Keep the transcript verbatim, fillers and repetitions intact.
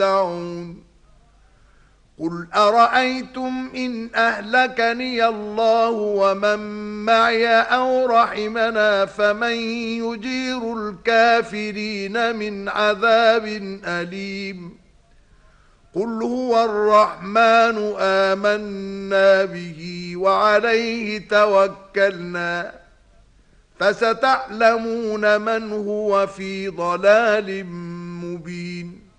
يتمتعون قل أرأيتم إن أهلكني الله ومن معي أو رحمنا فمن يجير الكافرين من عذاب أليم قل هو الرحمن آمنا به وعليه توكلنا فستعلمون من هو في ضلال مبين